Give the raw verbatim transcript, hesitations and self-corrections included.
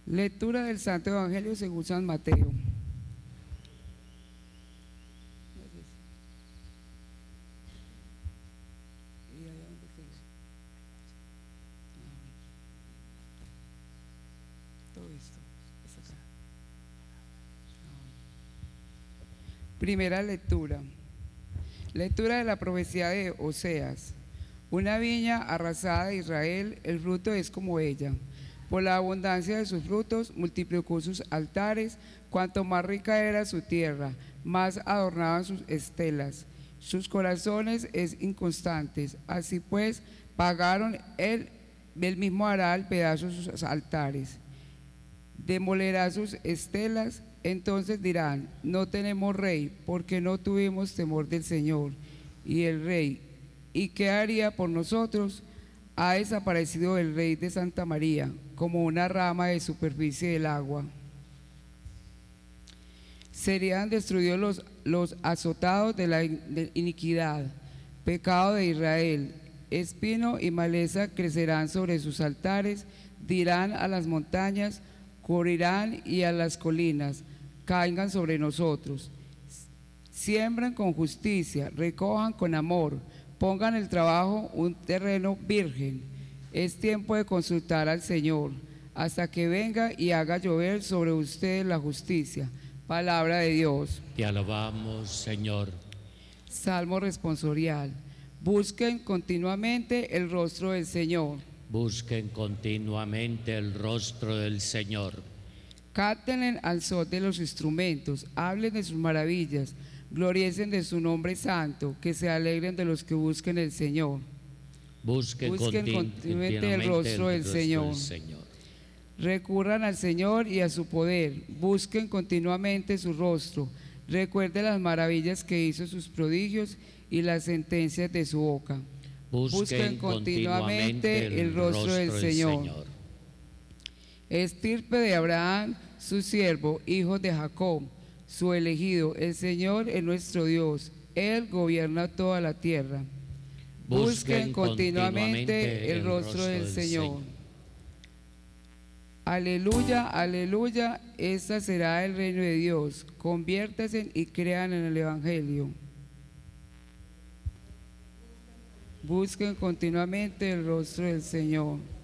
Lectura del Santo Evangelio según San Mateo. Primera lectura. Lectura de la profecía de Oseas. Una viña arrasada de Israel, el fruto es como ella. Por la abundancia de sus frutos multiplicó sus altares. Cuanto más rica era su tierra, más adornaban sus estelas. Sus corazones es inconstantes. Así pues, pagaron él, él mismo hará al pedazo sus altares. Demolerá sus estelas. Entonces dirán: no tenemos rey, porque no tuvimos temor del Señor. Y el rey, ¿y qué haría por nosotros? Ha desaparecido el rey de Santa María, como una rama de superficie del agua. Serían destruidos los, los azotados de la iniquidad, pecado de Israel. Espino y maleza crecerán sobre sus altares. Dirán a las montañas, correrán, y a las colinas, caigan sobre nosotros. Siembran con justicia, recojan con amor, pongan el trabajo un terreno virgen. Es tiempo de consultar al Señor, hasta que venga y haga llover sobre ustedes la justicia. Palabra de Dios. Te alabamos, Señor. Salmo responsorial. Busquen continuamente el rostro del Señor. Busquen continuamente el rostro del Señor. Cántenle al son de los instrumentos, hablen de sus maravillas, gloriecen de su nombre santo, que se alegren de los que busquen el Señor. Busquen, Busquen continuamente el rostro del Señor. Señor. Recurran al Señor y a su poder, busquen continuamente su rostro, recuerden las maravillas que hizo, sus prodigios y las sentencias de su boca. Busquen, Busquen continuamente el rostro del Señor. Señor. Estirpe de Abraham, su siervo, hijos de Jacob, su elegido. El Señor es nuestro Dios, Él gobierna toda la tierra. Busquen continuamente el rostro del Señor. Aleluya, aleluya, este será el reino de Dios. Conviértanse y crean en el Evangelio. Busquen continuamente el rostro del Señor.